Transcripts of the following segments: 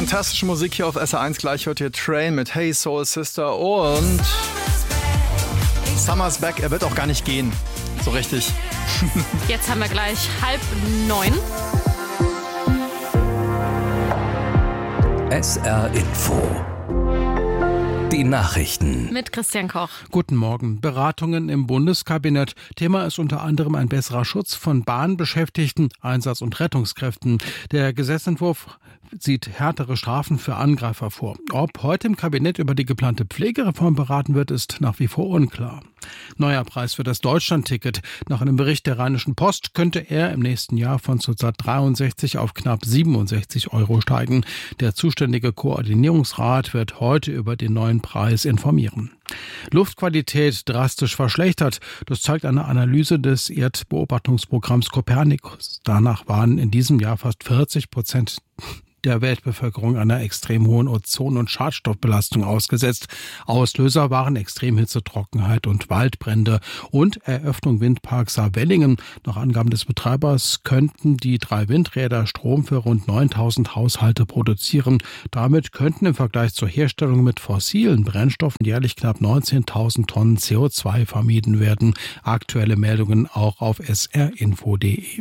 Fantastische Musik hier auf SR1. Gleich hört ihr Train mit Hey Soul Sister und Summer's Back. Er wird auch gar nicht gehen. So richtig. Jetzt haben wir gleich 8:30. SR Info. Die Nachrichten. Mit Christian Koch. Guten Morgen. Beratungen im Bundeskabinett. Thema ist unter anderem ein besserer Schutz von Bahnbeschäftigten, Einsatz- und Rettungskräften. Der Gesetzentwurf sieht härtere Strafen für Angreifer vor. Ob heute im Kabinett über die geplante Pflegereform beraten wird, ist nach wie vor unklar. Neuer Preis für das Deutschlandticket. Nach einem Bericht der Rheinischen Post könnte er im nächsten Jahr von zurzeit 63 auf knapp 67 € steigen. Der zuständige Koordinierungsrat wird heute über den neuen Preis informieren. Luftqualität drastisch verschlechtert. Das zeigt eine Analyse des Erdbeobachtungsprogramms Copernicus. Danach waren in diesem Jahr fast 40% der Weltbevölkerung einer extrem hohen Ozon- und Schadstoffbelastung ausgesetzt. Auslöser waren Extremhitze, Trockenheit und Waldbrände und Eröffnung Windparks Saarwellingen. Nach Angaben des Betreibers könnten die 3 Windräder Strom für rund 9.000 Haushalte produzieren. Damit könnten im Vergleich zur Herstellung mit fossilen Brennstoffen jährlich knapp 19.000 Tonnen CO2 vermieden werden. Aktuelle Meldungen auch auf srinfo.de.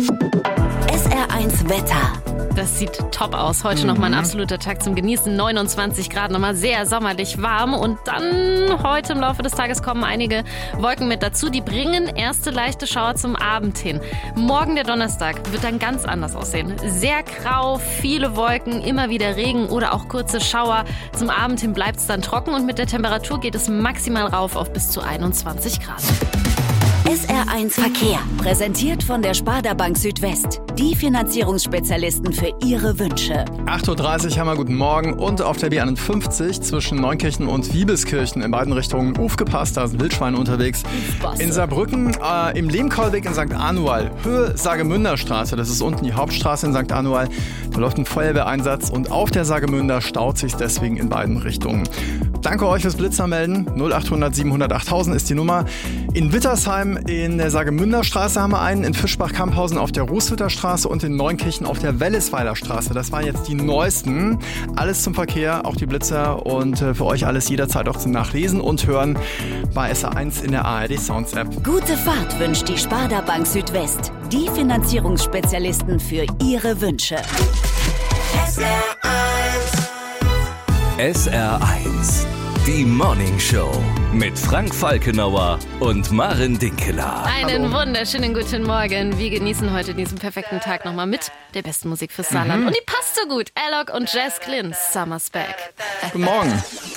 SR1 Wetter. Das sieht top aus. Heute nochmal ein absoluter Tag zum Genießen. 29 Grad, nochmal sehr sommerlich warm. Und dann heute im Laufe des Tages kommen einige Wolken mit dazu. Die bringen erste leichte Schauer zum Abend hin. Morgen, der Donnerstag, wird dann ganz anders aussehen. Sehr grau, viele Wolken, immer wieder Regen oder auch kurze Schauer. Zum Abend hin bleibt es dann trocken und mit der Temperatur geht es maximal rauf auf bis zu 21 Grad. SR1 Verkehr. Präsentiert von der Sparda Bank Südwest. Die Finanzierungsspezialisten für Ihre Wünsche. 8:30 Uhr haben wir guten Morgen und auf der B51 zwischen Neunkirchen und Wiebelskirchen in beiden Richtungen aufgepasst, da sind Wildschweine unterwegs. In Saarbrücken im Lehmkollweg in St. Anual, Höhe Sagemünder Straße, das ist unten die Hauptstraße in St. Anual, da läuft ein Feuerwehreinsatz und auf der Sagemünder staut sich deswegen in beiden Richtungen. Danke euch fürs Blitzermelden. 0800 700 8000 ist die Nummer. In Wittersheim in der Sagemünder Straße haben wir einen, in Fischbach-Kamphausen auf der Rußwitter Straße und in Neunkirchen auf der Wellesweiler Straße. Das waren jetzt die neuesten. Alles zum Verkehr, auch die Blitzer und für euch alles jederzeit auch zum Nachlesen und Hören bei SR1 in der ARD Sounds App. Gute Fahrt wünscht die Sparda Bank Südwest. Die Finanzierungsspezialisten für Ihre Wünsche. SR1. Die Morning Show mit Frank Falkenauer und Maren Dinkeler. Einen wunderschönen guten Morgen. Wir genießen heute diesen perfekten Tag nochmal mit der besten Musik fürs Saarland. Und die passt so gut. Alok und Jazz Glynn, Summer's Back. Guten Morgen.